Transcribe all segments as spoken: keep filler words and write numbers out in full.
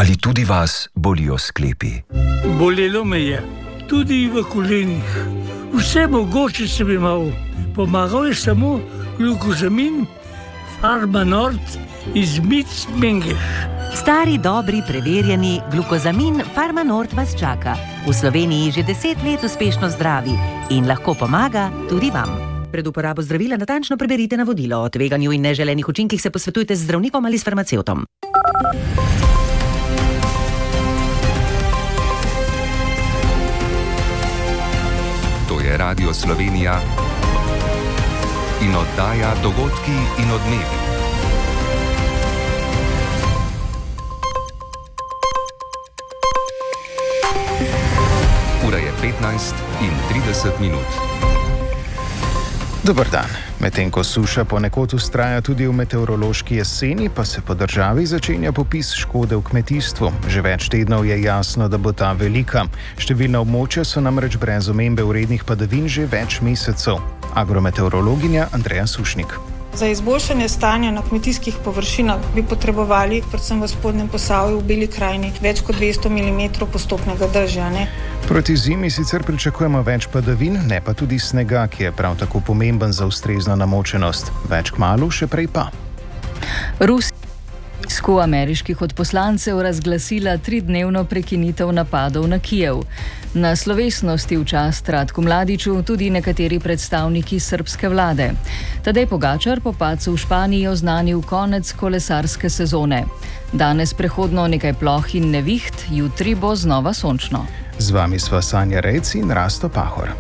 Ali tudi vas bolijo sklepi? Bolelo me je, tudi v kolenih. Vse mogoče sem imel. Pomagal je samo glukozamin, Farmanort iz Micmengeš. Stari, dobri, preverjeni glukozamin Farmanort vas čaka. V Sloveniji že deset let uspešno zdravi in lahko pomaga tudi vam. Pred uporabo zdravila natančno preberite navodilo. O tveganju in neželenih učinkih se posvetujte z zdravnikom ali s farmacevtom. To je Radio Slovenija in oddaja Dogodki in odmevi. Ura je petnajst in trideset minut. Dober dan. Medtem ko suša ponekod vztraja tudi v meteorološki jeseni, pa se po državi začenja popis škode v kmetijstvu. Že več tednov je jasno, da bo ta velika. Številna območja so namreč brez omembe vrednih padavin že več mesecev. Agrometeorologinja Andreja Sušnik. Za izboljšanje stanja na kmetijskih površinah bi potrebovali, predvsem v spodnjem Posavju, v Beli krajini, več kot dvesto milimetrov postopnega dežja. Ne? Proti zimi sicer pričakujemo več padavin, ne pa tudi snega, ki je prav tako pomemben za ustrezno namočenost. Več kmalu, še prej pa. Rusko ameriških odposlancev razglasila tridnevno prekinitev napadov na Kijev. Na slovesnosti v čast Ratku Mladiću tudi nekateri predstavniki srbske vlade. Tadej Pogačar po padcu v Španiji oznanil konec kolesarske sezone. Danes prehodno nekaj ploh in neviht, jutri bo znova sončno. Z vami sva Sanja Rejc in Rasto Pahor.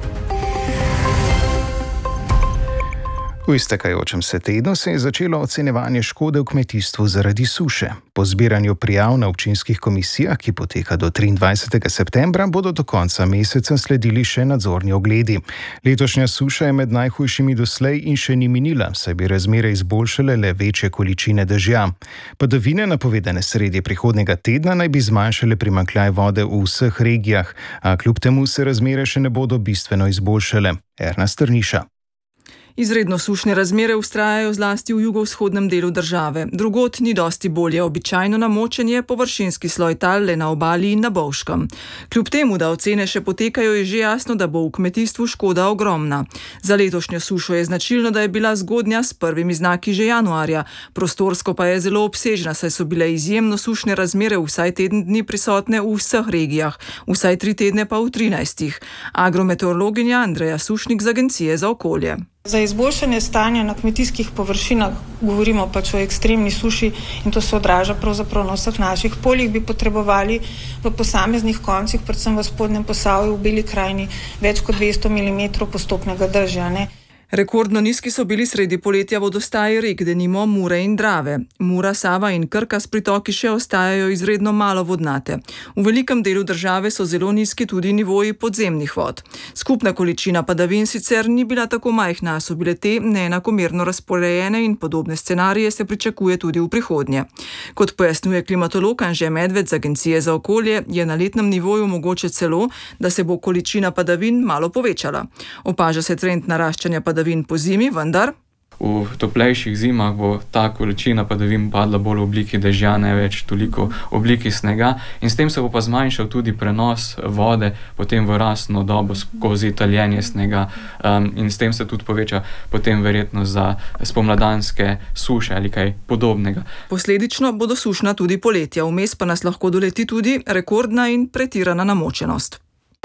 V iztekajočem se tednu se je začelo ocenjevanje škode v kmetijstvu zaradi suše. Po zbiranju prijav na občinskih komisijah, ki poteka do triindvajsetega septembra, bodo do konca meseca sledili še nadzorni ogledi. Letošnja suša je med najhujšimi doslej in še ni minila, saj bi razmere izboljšale le večje količine dežja. Padavine, napovedane sredi prihodnjega tedna, naj bi zmanjšale primanjkljaj vode v vseh regijah, a kljub temu se razmere še ne bodo bistveno izboljšale. Erna Strniša. Izredno sušne razmere vztrajajo zlasti v jugovzhodnem delu države. Drugod ni dosti bolje, običajno namočenje, površinski sloj tal le na obali in na Bovškem. Kljub temu, da ocene še potekajo, je že jasno, da bo v kmetijstvu škoda ogromna. Za letošnjo sušo je značilno, da je bila zgodnja s prvimi znaki že januarja. Prostorsko pa je zelo obsežna, saj so bile izjemno sušne razmere vsaj teden dni prisotne v vseh regijah, vsaj tri tedne pa v trinajstih. Agrometeorologinja Andreja Sušnik z Agencije za okolje. Za izboljšanje stanja na kmetijskih površinah, govorimo pač o ekstremni suši in to se odraža pravzaprav na vseh naših poljih, bi potrebovali v posameznih koncih, predvsem v spodnjem Posavju, v Beli krajini, več kot dvesto milimetrov postopnega dežja. Ne? Rekordno nizki so bili sredi poletja vodostaji rek, denimo Mure in Drave. Mura, Sava in Krka s pritoki še ostajajo izredno malo vodnate. V velikem delu države so zelo nizki tudi nivoji podzemnih vod. Skupna količina padavin sicer ni bila tako majhna, so bile te neenakomerno razporejene in podobne scenarije se pričakuje tudi v prihodnje. Kot pojasnjuje klimatolog Anže Medved z Agencije za okolje, je na letnem nivoju mogoče celo, da se bo količina padavin malo povečala. Opaža se trend naraščanja padavin po zimi, vendar v toplejših zimah bo ta količina padavin padla bolj v obliki dežja, ne več toliko v obliki snega, in s tem se bo pa zmanjšal tudi prenos vode potem v rastno dobo skozi taljenje snega, um, in s tem se tudi poveča potem verjetnost za spomladanske suše ali kaj podobnega. Posledično bodo sušna tudi poletja, vmes pa nas lahko doleti tudi rekordna in pretirana namočenost.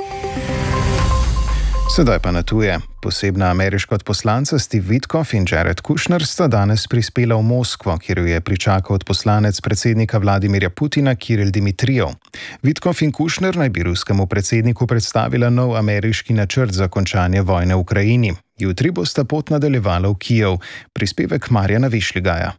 Sedaj pa na tuje. Posebna ameriška odposlanca Steve Witkoff in Jared Kushner sta danes prispela v Moskvo, kjer jo je pričakal odposlanec predsednika Vladimirja Putina Kiril Dimitrijev. Witkoff in Kushner naj bi ruskemu predsedniku predstavila nov ameriški načrt za končanje vojne v Ukrajini. Jutri bosta pot nadaljevala v Kijev. Prispevek Marjana Višligaja.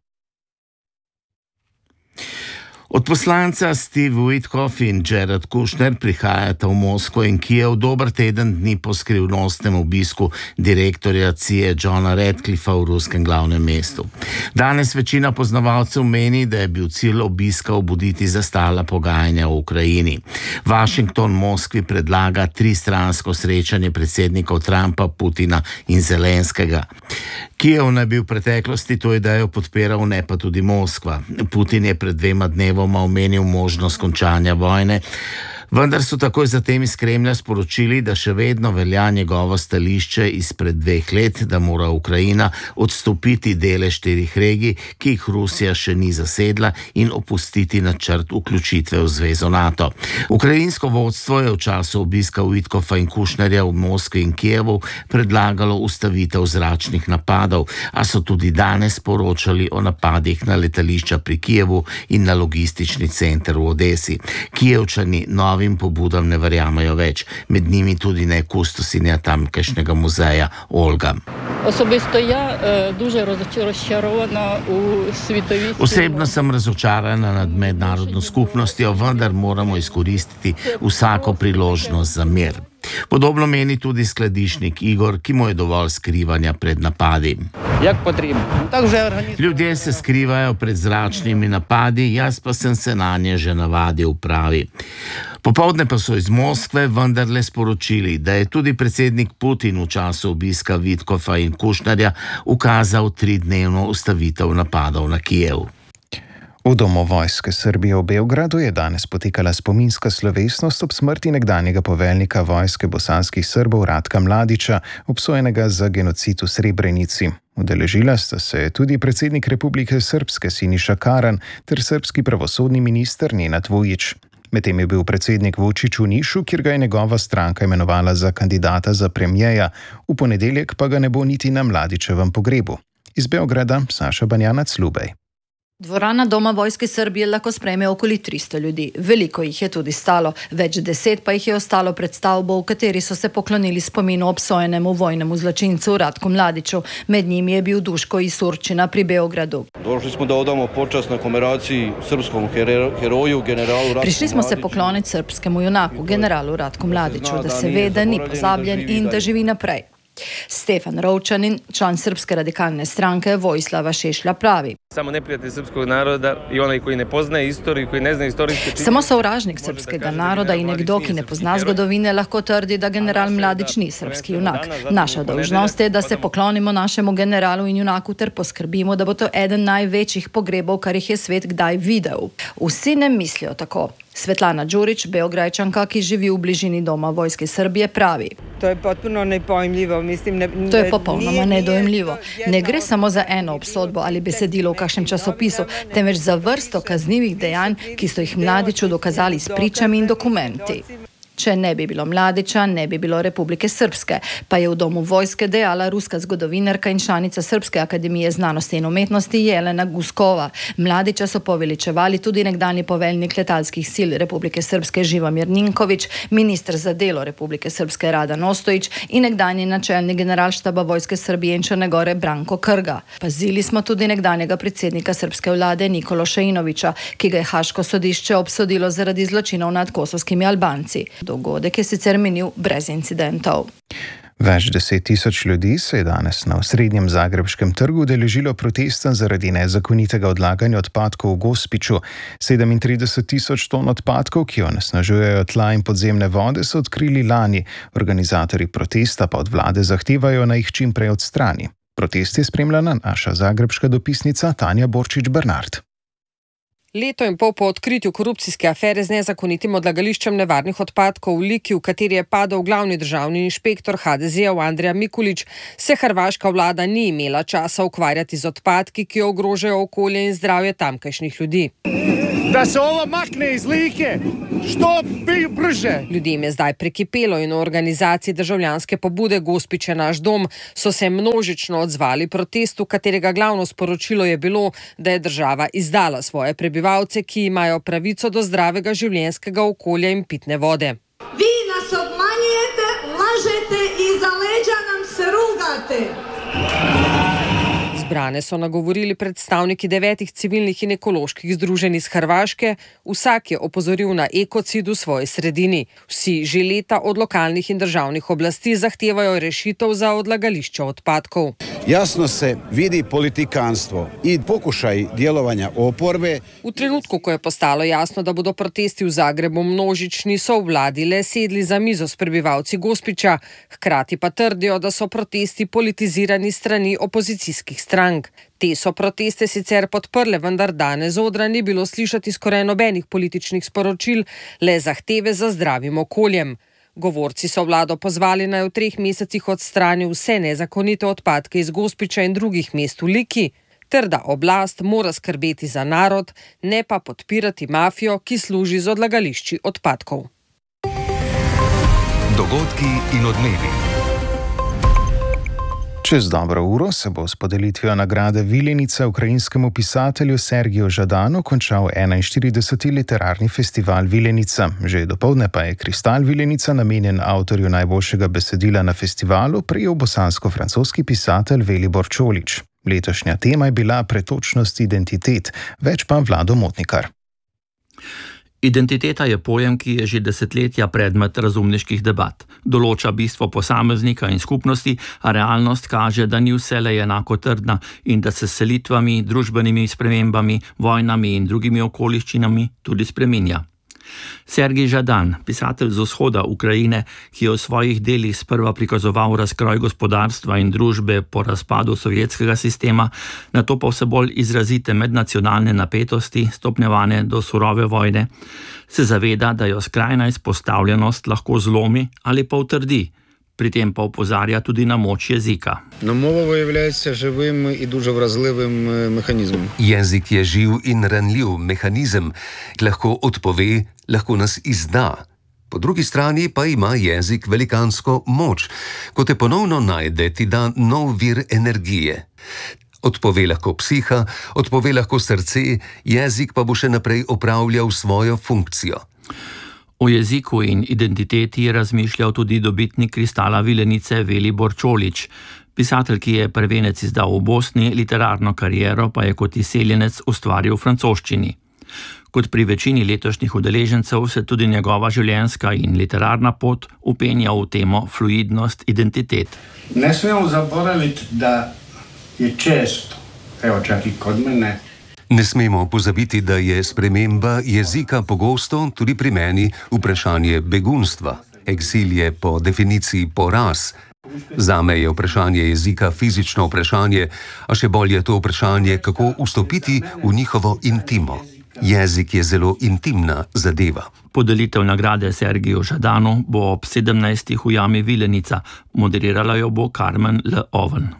Odposlanca Steve Witkoff in Jared Kushner prihajata v Moskvo in Kijev dober teden dni po skrivnostnem obisku direktorja C I A Johna Radcliffa v ruskem glavnem mestu. Danes večina poznavalcev meni, da je bil cilj obiska obuditi zastala pogajanja v Ukrajini. Washington Moskvi predlaga tristransko srečanje predsednikov Trumpa, Putina in Zelenskega. Kijev naj bi v preteklosti to idejo podpiral, ne pa tudi Moskva. Putin je pred dvema dnevoma domnevoma omenil možnost končanja vojne. Vendar so takoj zatem iz Kremlja sporočili, da še vedno velja njegovo stališče izpred dveh let, da mora Ukrajina odstopiti dele štirih regij, ki jih Rusija še ni zasedla, in opustiti načrt vključitve v zvezo NATO. Ukrajinsko vodstvo je v času obiska Witkofa in Kušnerja v Moskvi in Kijevu predlagalo ustavitev zračnih napadov, a so tudi danes poročali o napadih na letališča pri Kijevu in na logistični center v Odesi. Kijevčani nove Novim pobudam ne verjamajo več, med njimi tudi ne kustosinja tamkajšnjega muzeja Olga. Особисто я дуже розчарована у світовій. Osebno sem razočarana nad mednarodno skupnostjo, vendar moramo izkoristiti vsako priložnost za mir. Podobno meni tudi skladišnik Igor, ki mu je dovolj skrivanja pred napadi. Ljudje se skrivajo pred zračnimi napadi, jaz pa sem se na nje že navadil, pravi. Popoldne pa so iz Moskve vendarle sporočili, da je tudi predsednik Putin v času obiska Witkofa in Kušnerja ukazal tridnevno ustavitev napadov na Kijev. V Domu vojske Srbije v Beogradu je danes potekala spominska slovesnost ob smrti nekdanjega poveljnika vojske bosanskih Srbov Ratka Mladića, obsojenega za genocid v Srebrenici. Udeležila sta se tudi predsednik Republike Srpske Siniša Karan ter srbski pravosodni minister Nenad Vujić. Medtem je bil predsednik Vučić v Nišu, kjer ga je njegova stranka imenovala za kandidata za premijeja, v ponedeljek pa ga ne bo niti na Mladićevem pogrebu. Iz Beograda Saša Banjanac Lubej. Dvorana Doma vojske Srbije lahko sprejme okoli tristo ljudi. Veliko jih je tudi stalo, več deset pa jih je ostalo pred stavbo, v kateri so se poklonili spominu obsojenemu vojnemu zločincu Ratku Mladiću. Med njimi je bil Duško iz Surčina pri Beogradu. Došli smo da odamo počast na komemoraciji srpskom heroju, generalu Ratku Mladiću. Prišli smo se pokloniti srpskemu junaku, generalu Ratku Mladiću, da se ve, da ni pozabljen in da živi naprej. Stefan Rovčanin, član Srpske radikalne stranke Vojislava Šešlja, pravi. Samo neprijatelj srpskog naroda i onaj koji ne poznaje istoriju, koji ne zna istorijske činjenice. Samo sovražnik srpskega naroda in nekdo, ki ne pozna zgodovine, lahko trdi, da general Mladić ni srpski junak. Naša dolžnost je, da se poklonimo našemu generalu in junaku ter poskrbimo, da bo to eden največjih pogrebov, kar jih je svet kdaj videl. Vsi ne mislijo tako. Svetlana Đurić, Beograjčanka, ki živi v bližini Doma vojske Srbije, pravi. To je potpuno nepojmljivo. Mislim, ne, to je popolnoma nedojemljivo. Ne gre samo za eno obsodbo ali besedilo v kakšnem časopisu, temveč za vrsto kaznivih dejanj, ki so jih Mladiću dokazali s pričami in dokumenti. Če ne bi bilo Mladića, ne bi bilo Republike Srpske, pa je v Domu vojske dejala ruska zgodovinarka in članica Srpske akademije znanosti in umetnosti Jelena Guskova. Mladića so poveličevali tudi nekdanji poveljnik letalskih sil Republike Srpske Živomir Ninković, minister za delo Republike Srpske Radan Ostojić in nekdanji načelnik generalštaba vojske Srbije in Črne Gore Branko Krga. Pazili smo tudi nekdanjega predsednika srpske vlade Nikološa Inovića, ki ga je Haško sodišče obsodilo zaradi zločinov nad kosovskimi Albanci. Dogodek je sicer minil brez incidentov. Več deset tisoč ljudi se je danes na osrednjem zagrebškem trgu udeležilo protesta zaradi nezakonitega odlaganja odpadkov v Gospiću. sedemintrideset tisoč ton odpadkov, ki onesnažujejo tla in podzemne vode, so odkrili lani. Organizatorji protesta pa od vlade zahtevajo, naj jih čim prej odstrani. Protest je spremljala naša zagrebška dopisnica Tanja Borčič-Bernard. Leto in pol po odkritju korupcijske afere z nezakonitim odlagališčem nevarnih odpadkov v Liki, v kateri je padel glavni državni inšpektor ha de zeja Andrija Mikulić, se hrvaška vlada ni imela časa ukvarjati z odpadki, ki ogrožajo okolje in zdravje tamkajšnjih ljudi. Da se ovo makne iz Like, što brže. Ljudem je zdaj prekipelo in v organizaciji državljanske pobude Gospić je naš dom so se množično odzvali protestu, katerega glavno sporočilo je bilo, da je država izdala svoje prebivalce, ki imajo pravico do zdravega življenjskega okolja in pitne vode. Vi nas obmanjujete, lažete in za leđa nam se rugate. Zbrane so nagovorili predstavniki devetih civilnih in ekoloških združenj iz Hrvaške, vsak je opozoril na ekocid v svoji sredini. Vsi že leta od lokalnih in državnih oblasti zahtevajo rešitev za odlagališče odpadkov. Jasno se vidi politikanstvo i pokušaj djelovanja oporbe. V trenutku, ko je postalo jasno, da bodo protesti v Zagrebu množični, so v vladi le sedli za mizo s prebivalci Gospića, hkrati pa trdijo, da so protesti politizirani strani opozicijskih strank. Te so proteste sicer podprle, vendar danes z odra ni bilo slišati skoraj nobenih političnih sporočil, le zahteve za zdravim okoljem. Govorci so vlado pozvali, naj v treh mesecih odstrani vse nezakonite odpadke iz Gospića in drugih mest v Liki, ter da oblast mora skrbeti za narod, ne pa podpirati mafijo, ki služi z odlagališči odpadkov. Dogodki in odmevi. Čez dobro uro se bo s podelitvijo nagrade Vilenica ukrajinskemu pisatelju Sergiju Žadanu končal enainštirideseti literarni festival Vilenica. Že dopoldne pa je kristal Vilenica, namenjen avtorju najboljšega besedila na festivalu, prejel bosansko-francoski pisatelj Velibor Čolić. Letošnja tema je bila pretočnost identitet, več pa Vlado Motnikar. Identiteta je pojem, ki je že desetletja predmet razumniških debat. Določa bistvo posameznika in skupnosti, a realnost kaže, da ni vselej enako trdna in da se s selitvami, družbenimi spremembami, vojnami in drugimi okoliščinami tudi spreminja. Sergij Žadan, pisatelj z vzhoda Ukrajine, ki je v svojih delih sprva prikazoval razkroj gospodarstva in družbe po razpadu sovjetskega sistema, nato pa vse bolj izrazite mednacionalne napetosti, stopnjevane do surove vojne, se zaveda, da jo skrajna izpostavljenost lahko zlomi ali pa utrdi. Pri tem pa opozarja tudi na moč jezika. No, mova виявляється живим і дуже вразливим механізмом. Jezik je živ in ranljiv mehanizem, ki lahko odpove, lahko nas izda. Po drugi strani pa ima jezik velikansko moč. Ko te ponovno najde, ti da nov vir energije. Odpove lahko psiha, odpove lahko srce, jezik pa bo še naprej opravljal svojo funkcijo. O jeziku in identiteti je razmišljal tudi dobitnik kristala Vilenice Velibor Čolić. Pisatelj, ki je prvenec izdal v Bosni, literarno kariero pa je kot izseljenec ustvaril v francoščini. Kot pri večini letošnjih udeležencev se tudi njegova življenjska in literarna pot upenja v temo fluidnost identitet. Ne smemo zaboraviti, da je često, evo čak i kod mene, Ne smemo pozabiti, da je sprememba jezika pogosto tudi pri meni vprašanje begunstva. Eksil je po definiciji poraz. Zame je vprašanje jezika fizično vprašanje, a še bolj je to vprašanje, kako vstopiti v njihovo intimo. Jezik je zelo intimna zadeva. Podelitev nagrade Sergiju Žadanu bo ob sedemnajstih v jami Vilenica. Moderirala jo bo Carmen Le Oven.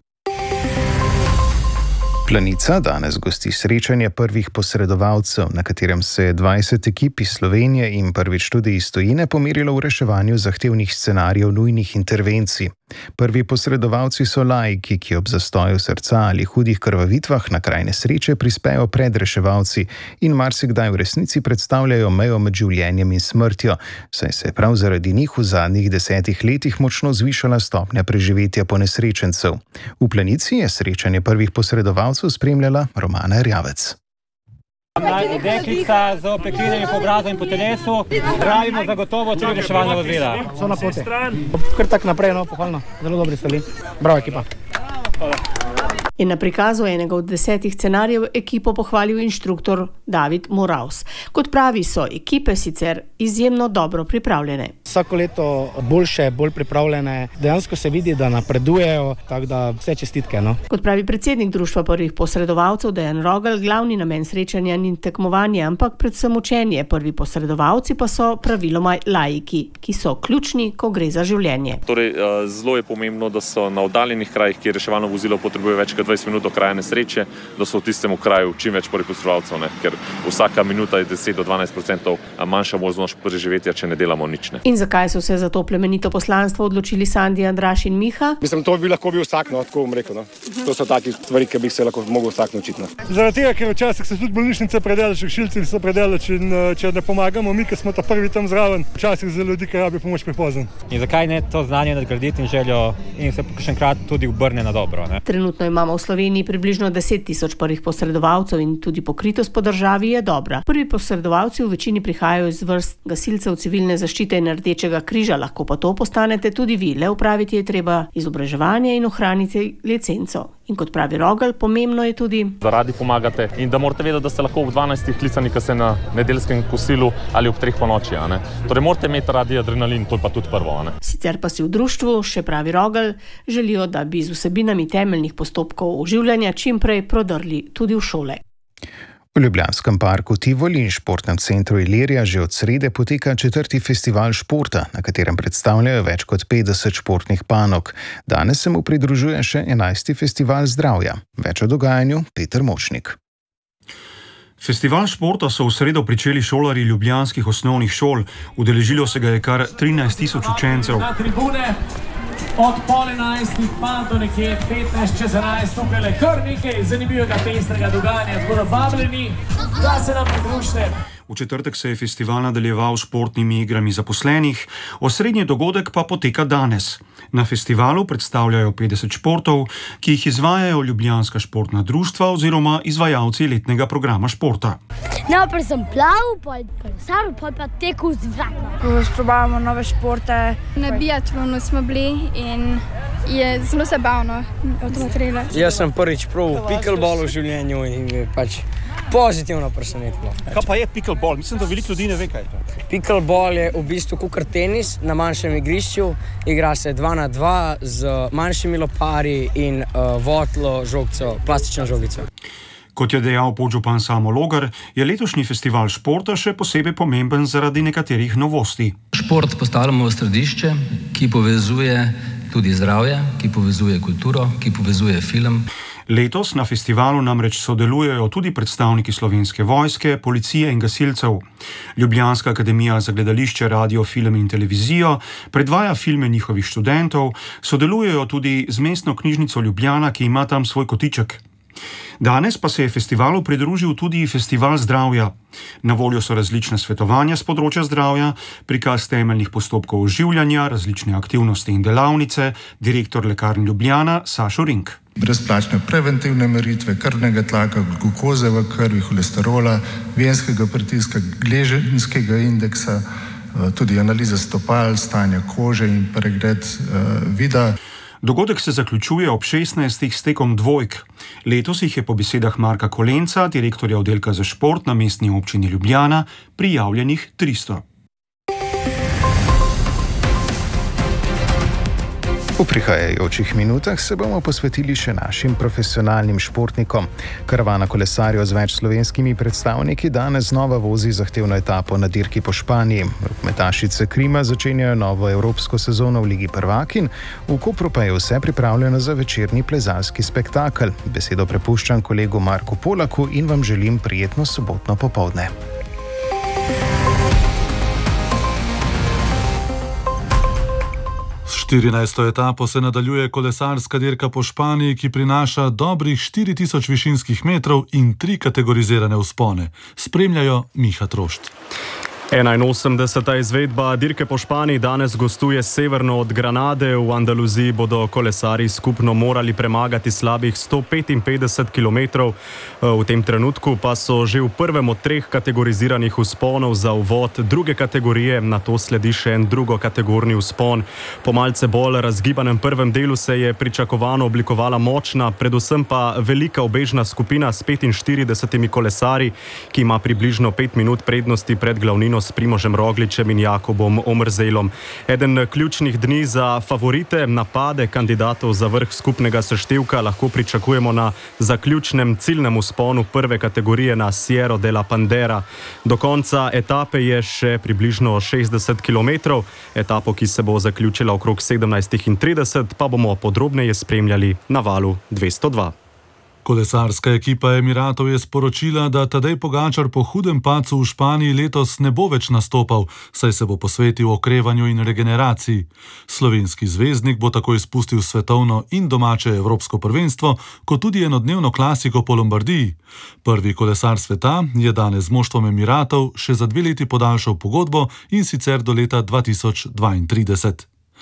Planica danes gosti srečanje prvih posredovalcev, na katerem se je dvajset ekip iz Slovenije in prvič tudi iz tujine pomerilo v reševanju zahtevnih scenarijev nujnih intervencij. Prvi posredovalci so laiki, ki ob zastoju srca ali hudih krvavitvah na kraj nesreče prispejo pred reševalci in marsikdaj v resnici predstavljajo mejo med življenjem in smrtjo, saj se je prav zaradi njih v zadnjih desetih letih močno zvišala stopnja preživetja ponesrečencev. V Planici je srečanje prvih posredovalcev spremljala Romana Erjavec. Deklica z opeklinami po obrazu in po telesu, zdravimo zagotovo tudi reševalna vozila. So na poti. Kar tak naprej, no, pohvalno. Zelo dobri stali. Bravo, ekipa. Hvala. Je na prikazu enega od desetih scenarijev ekipo pohvalil inštruktor David Moraus. Kot pravi, so ekipe sicer izjemno dobro pripravljene. Vsako leto boljše, bolj pripravljene, dejansko se vidi, da napredujejo, tako da vse čestitke. No? Kot pravi predsednik društva prvih posredovalcev Dejan Rogel, glavni namen srečanja ni tekmovanje, ampak predvsem učenje. Prvi posredovalci pa so praviloma laiki, ki so ključni, ko gre za življenje. Torej, zelo je pomembno, da so na oddaljenih krajih, kjer reševalno vozilo potrebuje več kot dvajset minut do kraja nesreče, da so v tistem kraju čim več prvih posredovalcev, ne? Ker vsaka minuta je deset do dvanajst procentov manjša možnost preživetja, če ne delamo nič. Ne? In zakaj so se za to plemenito poslanstvo odločili Sandi, Andraš in Miha? Mislim, to bi lahko bil vsak, no, tako bom rekel. No. To so taki stvari, ki bi se lahko mogel vsak naučiti. No. Zaradi tega, ker včasih se tudi bolnišnice predelač, rešilci so predelač in če ne pomagamo, mi, ki smo ta prvi tam zraven, včasih za ljudi, ki rabijo pomoč prepozno. In zakaj ne to znanje nadgraditi in željo in se še enkrat tudi obrne na dobro? Ne? Trenutno imamo v Sloveniji približno deset tisoč prvih posredovalcev in tudi pokritost po državi je dobra. Prvi posredovalci v večini prihajajo iz vrst gasilcev civilne zaščite in Rdečega križa, lahko pa to postanete tudi vi. Le upraviti je treba izobraževanje in ohraniti licenco. In kot pravi Rogelj, pomembno je tudi, da radi pomagate in da morate vedeti, da ste lahko ob dvanajstih klicani, ko ste na nedeljskem kosilu ali ob treh ponoči. A ne? Torej morate imeti radi adrenalin, to je pa tudi prvo. A ne? Sicer pa si v društvu, še pravi Rogelj, želijo, da bi z vsebinami temeljnih postopkov oživljanja čim prej prodrli tudi v šole. V ljubljanskem parku Tivoli in športnem centru Ilirija že od srede poteka četrti festival športa, na katerem predstavljajo več kot petdeset športnih panog. Danes se mu pridružuje še enajsti festival zdravja. Več o dogajanju Peter Močnik. Festival športa so v sredo pričeli šolarji ljubljanskih osnovnih šol. Udeležilo se ga je kar trinajst tisoč učencev. Na tribune od pol enajstih pa do nekje petnajst čez enajst, tukaj le kar nekaj zanimivega pestrega dogajanja, tako da vabljeni, da se nam pridružite. V četrtek se je festival nadaljeval s športnimi igrami zaposlenih, osrednji dogodek pa poteka danes. Na festivalu predstavljajo petdeset športov, ki jih izvajajo ljubljanska športna društva oziroma izvajalci letnega programa športa. Najprej sem plaval, pol kolesaril, pol pa tekel z vratom. Sprobavamo nove športe. Na biatlonu smo bili in je zelo zabavno odmotrilo. Jaz sem prvič probil pickleball v življenju in pač pozitivno presenetilo. Kaj pa je pickleball? Mislim, da veliko ljudi ne ve, kaj je to. Pickleball je v bistvu kakor tenis na manjšem igrišču. Igra se dva na dva z manjšimi lopari in uh, votlo žogco, plastično žogico. Kot je dejal podžupan Samo Logar, je letošnji festival športa še posebej pomemben zaradi nekaterih novosti. Šport postavljamo v središče, ki povezuje tudi zdravje, ki povezuje kulturo, ki povezuje film. Letos na festivalu namreč sodelujejo tudi predstavniki Slovenske vojske, policije in gasilcev. Ljubljanska akademija za gledališče, radio, film in televizijo predvaja filme njihovih študentov, sodelujejo tudi z mestno knjižnico Ljubljana, ki ima tam svoj kotiček. Danes pa se je festivalu pridružil tudi festival zdravja. Na voljo so različne svetovanja z področja zdravja, prikaz temeljnih postopkov oživljanja, različne aktivnosti in delavnice, direktor Lekarn Ljubljana Sašo Rink. Brezplačne preventivne meritve krvnega tlaka, glukoze v krvi, holesterola, venskega pritiska, gleženjskega indeksa, tudi analiza stopal, stanja kože in pregled uh, vida. Dogodek se zaključuje ob šestnajstih s tekom dvojk. Letos jih je po besedah Marka Kolenca, direktorja oddelka za šport na mestni občini Ljubljana, prijavljenih tristo. V prihajajočih minutah se bomo posvetili še našim profesionalnim športnikom. Karavana kolesarjev z več slovenskimi predstavniki danes znova vozi zahtevno etapo na dirki po Španiji. Rokometašice Krima začenjajo novo evropsko sezono v Ligi prvakinj, v Kopru pa je vse pripravljeno za večerni plezalski spektakel. Besedo prepuščam kolegu Marku Polaku in vam želim prijetno sobotno popoldne. štirinajsto etapo se nadaljuje kolesarska dirka po Španiji, ki prinaša dobrih štiri tisoč višinskih metrov in tri kategorizirane vzpone. Spremljajo Miha Trošt. enainosemdeseta izvedba dirke po Španiji danes gostuje severno od Granade. V Andaluziji bodo kolesarji skupno morali premagati slabih sto petinpetdeset kilometrov. V tem trenutku pa so že v prvem od treh kategoriziranih vzponov za uvod druge kategorije, nato sledi še en drugokategorni vzpon. Po malce bolj razgibanem prvem delu se je pričakovano oblikovala močna, predvsem pa velika obežna skupina s petinštiridesetimi kolesarji, ki ima približno pet minut prednosti pred glavnino s Primožem Rogličem in Jakobom Omrzelom. Eden ključnih dni za favorite, napade kandidatov za vrh skupnega seštevka lahko pričakujemo na zaključnem ciljnem vzponu prve kategorije na Sierra de la Pandera. Do konca etape je še približno šestdeset kilometrov. Etapo, ki se bo zaključila okrog sedemnajst trideset, pa bomo podrobneje spremljali na valu dvesto dva. Kolesarska ekipa Emiratov je sporočila, da Tadej Pogačar po hudem padcu v Španiji letos ne bo več nastopal, saj se bo posvetil okrevanju in regeneraciji. Slovenski zvezdnik bo tako izpustil svetovno in domače evropsko prvenstvo, kot tudi enodnevno klasiko po Lombardiji. Prvi kolesar sveta je danes z moštvom Emiratov še za dve leti podaljšal pogodbo in sicer do leta dva tisoč dvaintrideset.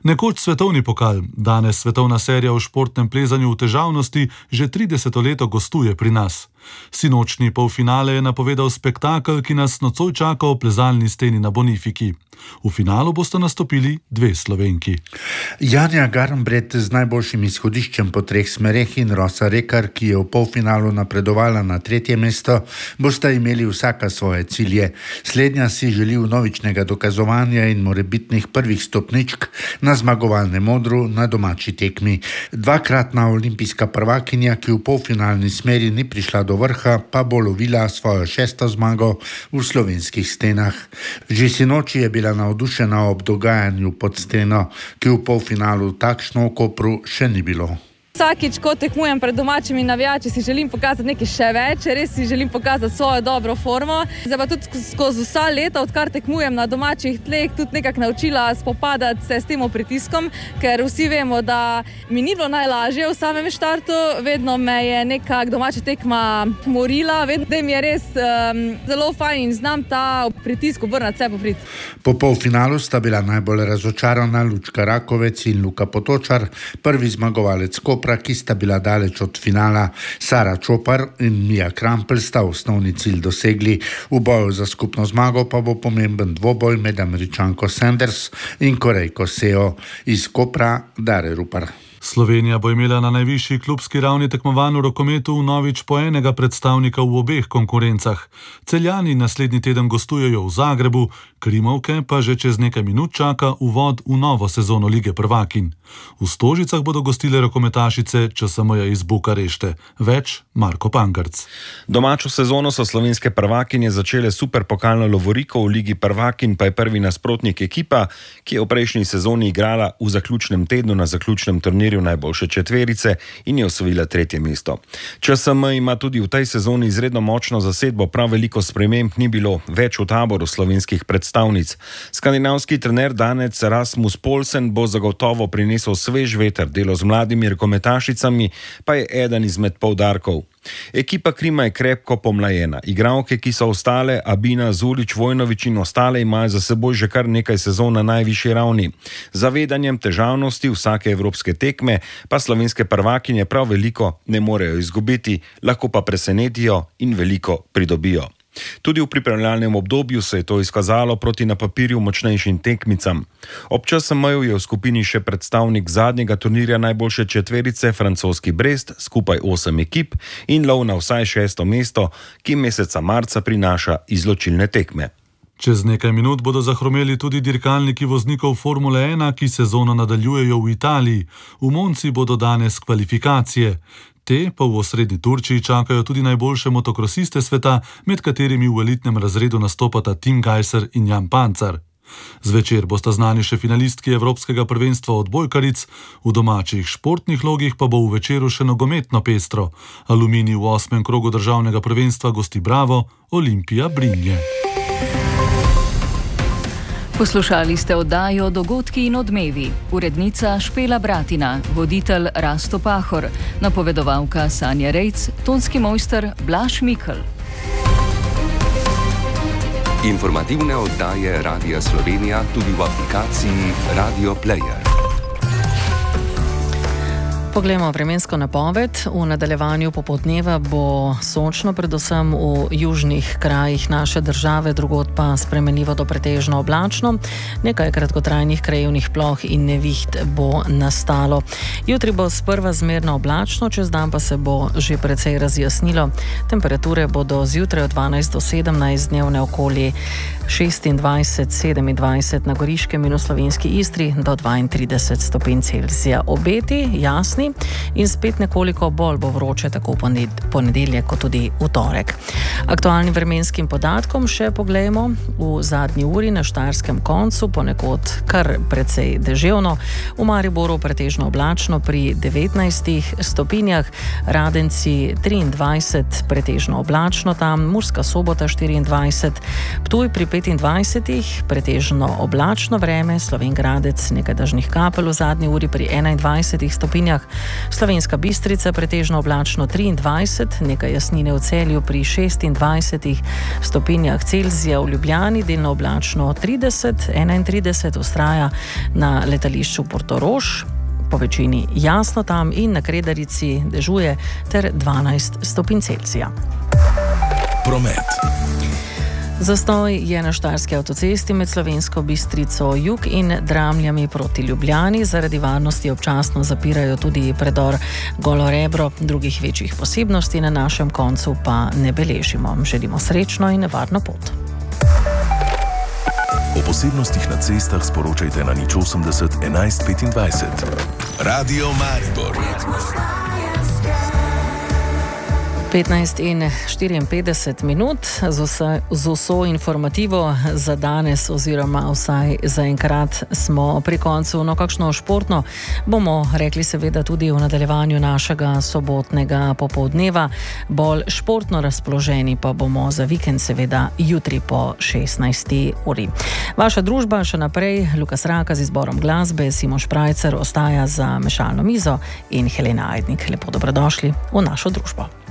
Nekoč svetovni pokal, danes svetovna serija o športnem plezanju v težavnosti že trideseto leto gostuje pri nas. Sinočni polfinale je napovedal spektakel, ki nas nocoj čaka v plezalni steni na Bonifiki. V finalu bosta nastopili dve Slovenki. Janja Garnbret z najboljšim izhodiščem po treh smereh in Rosa Rekar, ki je v polfinalu napredovala na tretje mesto, bosta imeli vsaka svoje cilje. Slednja si želi vnovičnega dokazovanja in morebitnih prvih stopničk na zmagovalnem odru na domači tekmi. Dvakratna olimpijska prvakinja, ki v polfinalni smeri ni prišla do vrha, pa bo lovila svojo šesto zmago v slovenskih stenah. Že sinoči je bila navdušena ob dogajanju pod steno, ki v polfinalu takšno v Kopru še ni bilo. Vsakič, ko tekmujem pred domačimi navijači, si želim pokazati nekaj še več, res si želim pokazati svojo dobro formo. Zdaj pa tudi skozi vsa leta, odkar tekmujem na domačih tleh, tudi nekako naučila spopadati se s tem pritiskom, ker vsi vemo, da mi ni bilo najlažje v samem štartu, vedno me je nekako domača tekma morila, vedno da mi je res um, zelo fajn in znam ta pritisk obrnati vse poprit. Po polfinalu sta bila najbolj razočarana Lučka Rakovec in Luka Potočar, prvi zmagovalec Kopra, ki sta bila daleč od finala. Sara Čopar in Mija Krampelj sta osnovni cilj dosegli. V boju za skupno zmago pa bo pomemben dvoboj med Američanko Sanders in Korejko Seo. Iz Kopra Dare Rupar. Slovenija bo imela na najvišji klubski ravni tekmovanj v rokometu vnovič po enega predstavnika v obeh konkurencah. Celjani naslednji teden gostujejo v Zagrebu, Krimovke pa že čez nekaj minut čaka uvod v novo sezono Lige prvakinj. V Stožicah bodo gostile rokometašice Č S M-ja iz Bukarešte. Več Marko Pankrc. Domačo sezono so slovenske prvakinje začele superpokalno lovoriko, v Ligi prvakinj pa je prvi nasprotnik ekipa, ki je v prejšnji sezoni igrala v zaključnem tednu na zaključnem turnirju najboljše četverice in je osvojila tretje mesto. Č S M ima tudi v tej sezoni izredno močno zasedbo, prav veliko sprememb ni bilo, več v taboru slovenskih predstavnic. Skandinavski trener danec Rasmus Poulsen bo zagotovo prinesel svež veter, delo z mladimi rokometašicami pa je eden izmed poudarkov. Ekipa Krima je krepko pomlajena. Igralke, ki so ostale, Abina, Zulič, Vojnovič in ostale, imajo za seboj že kar nekaj sezon na najvišji ravni. Zavedanjem težavnosti vsake evropske tekme pa slovenske prvakinje prav veliko ne morejo izgubiti, lahko pa presenetijo in veliko pridobijo. Tudi v pripravljalnem obdobju se je to izkazalo proti na papirju močnejšim tekmicam. Ob Č S M-ju je v skupini še predstavnik zadnjega turnirja najboljše četverice, francoski Brest, skupaj osem ekip in lov na vsaj šesto mesto, ki meseca marca prinaša izločilne tekme. Čez nekaj minut bodo zahromeli tudi dirkalniki voznikov Formule ena, ki sezono nadaljujejo v Italiji. V Monci bodo danes kvalifikacije. Te pa v osrednji Turčiji čakajo tudi najboljše motokrosiste sveta, med katerimi v elitnem razredu nastopata Tim Gajser in Jan Pancar. Zvečer bosta znani še finalistki Evropskega prvenstva odbojkaric, v domačih športnih logih pa bo v večeru še nogometno pestro. Aluminij v osmem krogu državnega prvenstva gosti Bravo, Olimpija Brinje. Poslušali ste oddajo Dogodki in odmevi. Urednica Špela Bratina, voditelj Rasto Pahor, napovedovalka Sanja Rejc, tonski mojster Blaž Mikl. Informativne oddaje Radia Slovenija tudi v aplikaciji Radio Player. Poglejmo vremensko napoved. V nadaljevanju popoldneva bo sončno, predvsem v južnih krajih naše države, drugod pa spremenljivo do pretežno oblačno. Nekaj kratkotrajnih krajevnih ploh in neviht bo nastalo. Jutri bo sprva zmerno oblačno, čez dan pa se bo že precej razjasnilo. Temperature bodo zjutraj od dvanajst do sedemnajst, dnevne okoli šestindvajset sedemindvajset, na Goriškem in v slovenski Istri do dvaintrideset stopinj Celzija. Obeti jasni in spet nekoliko bolj bo vroče tako v ponedeljek kot tudi v torek. Aktualnim vremenskim podatkom še poglejmo. V zadnji uri na Štajerskem koncu ponekod kar precej deževno, v Mariboru pretežno oblačno pri devetnajstih stopinjah, Radenci triindvajset, pretežno oblačno tam, Murska Sobota štiriindvajset, Ptuj pri petindvajsetih, pretežno oblačno vreme, Slovenj Gradec nekaj dežnih kapelj v zadnji uri pri enaindvajsetih stopinjah, Slovenska Bistrica pretežno oblačno triindvajset, nekaj jasnine v Celju pri šestindvajsetih stopinjah Celzija, v Ljubljani delno oblačno trideset, enaintrideset, vztraja na letališču Portorož, po večini jasno tam in na Kredarici dežuje ter dvanajst stopinj Celzija. Promet. Zastoj je na Štajerski avtocesti med Slovensko Bistrico jug in Dramljami proti Ljubljani. Zaradi varnosti občasno zapirajo tudi predor Golo Rebro. Drugih večjih posebnosti na našem koncu pa ne beležimo. Želimo srečno in nevarno pot. O posebnostih na cestah sporočajte na nič osemdeset enajst petindvajset. Radio Maribor. petnajst in štiriinpetdeset minut z, vsa, z vso informativo za danes oziroma vsaj zaenkrat smo pri koncu. No, kakšno športno bomo rekli seveda tudi v nadaljevanju našega sobotnega popoldneva. Bolj športno razpoloženi pa bomo za vikend seveda jutri po šestnajsti uri. Vaša družba še naprej, Lukas Raka z izborom glasbe, Simon Šprajcer ostaja za mešalno mizo in Helena Ajdnik. Lepo dobrodošli v našo družbo.